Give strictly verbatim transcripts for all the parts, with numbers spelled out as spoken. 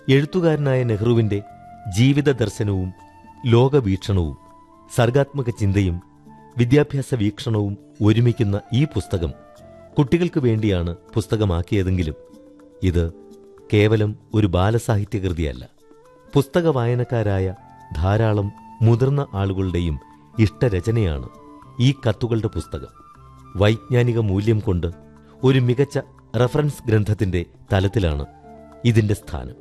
എഴുത്തുകാരനായ നെഹ്റുവിൻ്റെ ജീവിത ദർശനവും ലോകവീക്ഷണവും സർഗാത്മക ചിന്തയും വിദ്യാഭ്യാസ വീക്ഷണവും ഒരുമിക്കുന്ന ഈ പുസ്തകം കുട്ടികൾക്ക് വേണ്ടിയാണ് പുസ്തകമാക്കിയതെങ്കിലും ഇത് കേവലം ഒരു ബാലസാഹിത്യകൃതിയല്ല. പുസ്തക വായനക്കാരായ ധാരാളം മുതിർന്ന ആളുകളുടെയും ഇഷ്ടരചനയാണ് ഈ കത്തുകളുടെ പുസ്തകം. വൈജ്ഞാനിക മൂല്യം കൊണ്ട് ഒരു മികച്ച റഫറൻസ് ഗ്രന്ഥത്തിന്റെ തലത്തിലാണ് ഇതിന്റെ സ്ഥാനം.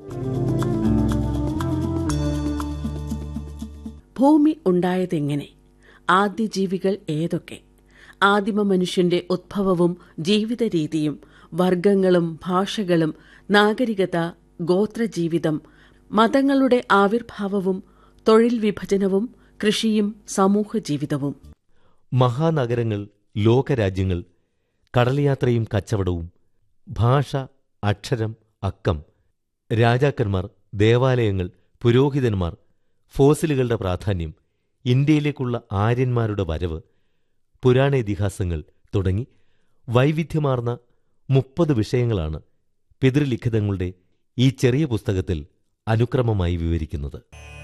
ഭൂമി ഉണ്ടായതെങ്ങനെ? ആദ്യ ജീവികൾ ഏതൊക്കെ? ആദിമ മനുഷ്യന്റെ ഉദ്ഭവവും ജീവിത രീതിയും, വർഗങ്ങളും ഭാഷകളും, നാഗരികത, ഗോത്രജീവിതം, മതങ്ങളുടെ ആവിർഭാവവും, തൊഴിൽ വിഭജനവും, കൃഷിയും സമൂഹ ജീവിതവും. മഹാനഗരങ്ങൾ, ലോകരാജ്യങ്ങൾ, കടൽയാത്രയും കച്ചവടവും, ഭാഷ, അക്ഷരം, അക്കം, രാജാക്കന്മാർ, ദേവാലയങ്ങൾ, പുരോഹിതന്മാർ, ഫോസിലുകളുടെ പ്രാധാന്യം, ഇന്ത്യയിലേക്കുള്ള ആര്യന്മാരുടെ വരവ്, പുരാണ ഇതിഹാസങ്ങൾ തുടങ്ങി വൈവിധ്യമാർന്ന മുപ്പത് വിഷയങ്ങളാണ് പിതൃലിഖിതങ്ങളുടെ ഈ ചെറിയ പുസ്തകത്തിൽ അനുക്രമമായി വിവരിക്കുന്നത്.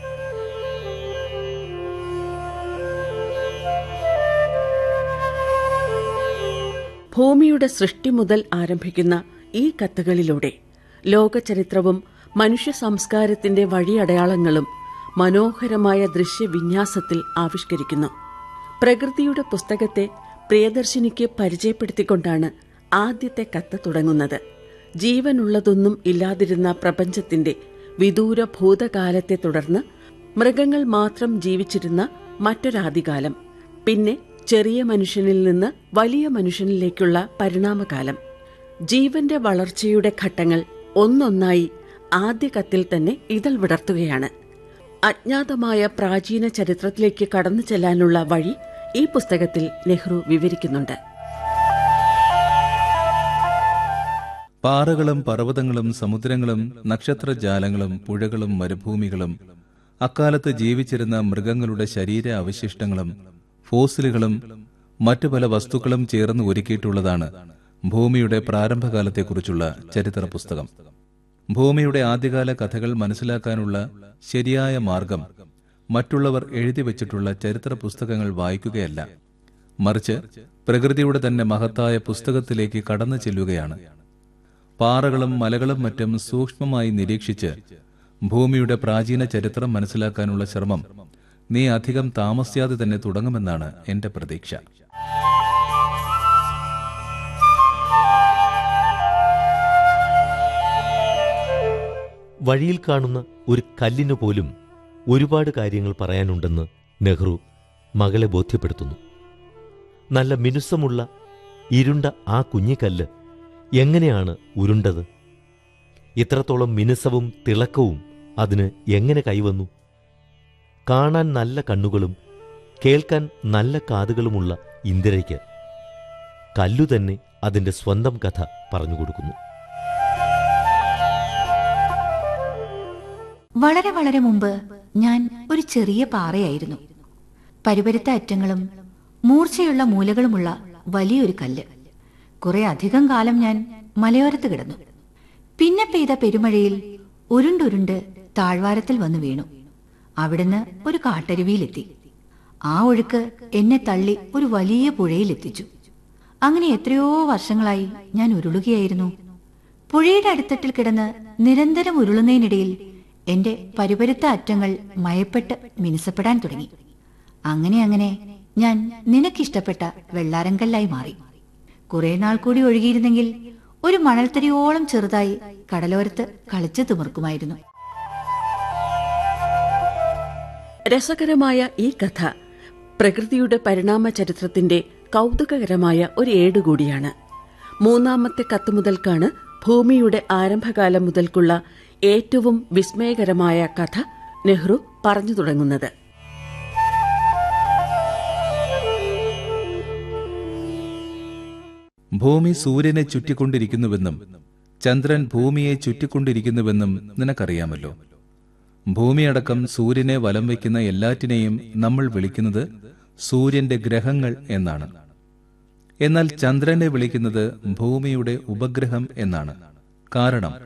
ഭൂമിയുടെ സൃഷ്ടി മുതൽ ആരംഭിക്കുന്ന ഈ കത്തുകളിലൂടെ ലോകചരിത്രവും മനുഷ്യ സംസ്കാരത്തിന്റെ വഴിയടയാളങ്ങളും മനോഹരമായ ദൃശ്യവിന്യാസത്തിൽ ആവിഷ്കരിക്കുന്നു. പ്രകൃതിയുടെ പുസ്തകത്തെ പ്രിയദർശിനിക്ക് പരിചയപ്പെടുത്തിക്കൊണ്ടാണ് ആദ്യത്തെ കത്ത് തുടങ്ങുന്നത്. ജീവനുള്ളതൊന്നും ഇല്ലാതിരുന്ന പ്രപഞ്ചത്തിന്റെ വിദൂര ഭൂതകാലത്തെ തുടർന്ന് മൃഗങ്ങൾ മാത്രം ജീവിച്ചിരുന്ന മറ്റൊരാദികാലം, പിന്നെ ചെറിയ മനുഷ്യനിൽ നിന്ന് വലിയ മനുഷ്യനിലേക്കുള്ള പരിണാമകാലം. ജീവന്റെ വളർച്ചയുടെ ഘട്ടങ്ങൾ ഒന്നൊന്നായി ആദ്യ കത്തിൽ തന്നെ ഇതൾ വിടർത്തുകയാണ്. അജ്ഞാതമായ പ്രാചീന ചരിത്രത്തിലേക്ക് കടന്നു ചെല്ലാനുള്ള വഴി ഈ പുസ്തകത്തിൽ നെഹ്റു വിവരിക്കുന്നുണ്ട്. പാറകളും പർവ്വതങ്ങളും സമുദ്രങ്ങളും നക്ഷത്രജാലങ്ങളും പുഴകളും മരുഭൂമികളും അക്കാലത്ത് ജീവിച്ചിരുന്ന മൃഗങ്ങളുടെ ശരീര അവശിഷ്ടങ്ങളും ഫോസിലുകളും മറ്റു പല വസ്തുക്കളും ചേർന്ന് ഒരുക്കിയിട്ടുള്ളതാണ് ഭൂമിയുടെ പ്രാരംഭകാലത്തെക്കുറിച്ചുള്ള ചരിത്ര പുസ്തകം. ഭൂമിയുടെ ആദ്യകാല കഥകൾ മനസ്സിലാക്കാനുള്ള ശരിയായ മാർഗം മറ്റുള്ളവർ എഴുതി വച്ചിട്ടുള്ള ചരിത്ര പുസ്തകങ്ങൾ വായിക്കുകയല്ല, മറിച്ച് പ്രകൃതിയുടെ തന്നെ മഹത്തായ പുസ്തകത്തിലേക്ക് കടന്നു ചെല്ലുകയാണ്. പാറകളും മലകളും മറ്റും സൂക്ഷ്മമായി നിരീക്ഷിച്ച് ഭൂമിയുടെ പ്രാചീന ചരിത്രം മനസ്സിലാക്കാനുള്ള ശ്രമം നീ അധികം താമസിയാതെ തന്നെ തുടങ്ങുമെന്നാണ് എന്റെ പ്രതീക്ഷ. വഴിയിൽ കാണുന്ന ഒരു കല്ലിനു പോലും ഒരുപാട് കാര്യങ്ങൾ പറയാനുണ്ടെന്ന് നെഹ്റു മകളെ ബോധ്യപ്പെടുത്തുന്നു. നല്ല മിനുസമുള്ള ഇരുണ്ട ആ കുഞ്ഞിക്കല്ല് എങ്ങനെയാണ് ഉരുണ്ടത്? ഇത്രത്തോളം മിനുസവും തിളക്കവും അതിന് എങ്ങനെ കൈവന്നു? കാണാൻ നല്ല കണ്ണുകളും കേൾക്കാൻ നല്ല കാതുകളുമുള്ള ഇന്ദിരയ്ക്ക് കല്ലു തന്നെ അതിൻ്റെ സ്വന്തം കഥ പറഞ്ഞുകൊടുക്കുന്നു. വളരെ വളരെ മുമ്പ് ഞാൻ ഒരു ചെറിയ പാറയായിരുന്നു. പരുപരുത്ത അറ്റങ്ങളും മൂർച്ചയുള്ള മൂലകളുമുള്ള വലിയൊരു കല്ല്. കുറെ അധികം കാലം ഞാൻ മലയോരത്ത് കിടന്നു. പിന്നെ പെയ്ത പെരുമഴയിൽ ഉരുണ്ടുരുണ്ട് താഴ്വാരത്തിൽ വന്നു വീണു. അവിടുന്ന് ഒരു കാട്ടരുവിയിലെത്തി. ആ ഒഴുക്ക് എന്നെ തള്ളി ഒരു വലിയ പുഴയിലെത്തിച്ചു. അങ്ങനെ എത്രയോ വർഷങ്ങളായി ഞാൻ ഉരുളുകയായിരുന്നു. പുഴയുടെ അടിത്തട്ടിൽ കിടന്ന് നിരന്തരം ഉരുളുന്നതിനിടയിൽ എന്റെ പരുപരുത്ത അറ്റങ്ങൾ മയപ്പെട്ട് മിനുസപ്പെടാൻ തുടങ്ങി. അങ്ങനെ അങ്ങനെ ഞാൻ നിനക്കിഷ്ടപ്പെട്ട വെള്ളാരങ്കല്ലായി മാറി. കുറെ നാൾ കൂടി ഒഴുകിയിരുന്നെങ്കിൽ ഒരു മണൽത്തരിയോളം ചെറുതായി കടലോരത്ത് കളിച്ചു തിമിർക്കുമായിരുന്നു. രസകരമായ ഈ കഥ പ്രകൃതിയുടെ പരിണാമ ചരിത്രത്തിന്റെ കൗതുകകരമായ ഒരു ഏടുകൂടിയാണ്. മൂന്നാമത്തെ കത്ത് മുതൽക്കാണ് ഭൂമിയുടെ ആരംഭകാലം മുതൽക്കുള്ള ഏറ്റവും വിസ്മയകരമായ കഥ നെഹ്റു പറഞ്ഞു തുടങ്ങുന്നത്. ഭൂമി സൂര്യനെ ചുറ്റിക്കൊണ്ടിരിക്കുന്നുവെന്നും ചന്ദ്രൻ ഭൂമിയെ ചുറ്റിക്കൊണ്ടിരിക്കുന്നുവെന്നും നിനക്കറിയാമല്ലോ. ഭൂമിയടക്കം സൂര്യനെ വലം വയ്ക്കുന്ന എല്ലാറ്റിനെയും നമ്മൾ വിളിക്കുന്നത് സൂര്യന്റെ ഗ്രഹങ്ങൾ എന്നാണ്. എന്നാൽ ചന്ദ്രനെ വിളിക്കുന്നത് ഭൂമിയുടെ ഉപഗ്രഹം എന്നാണ്. കാരണം